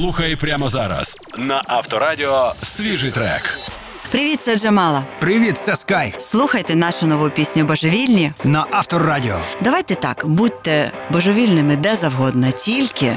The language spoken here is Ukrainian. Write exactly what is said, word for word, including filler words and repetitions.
Слухай прямо зараз на Авторадіо свіжий трек. Привіт, це Джамала. Привіт, це Скай. Слухайте нашу нову пісню «Божевільні» На Авторадіо. Давайте так, будьте божевільними де завгодно, тільки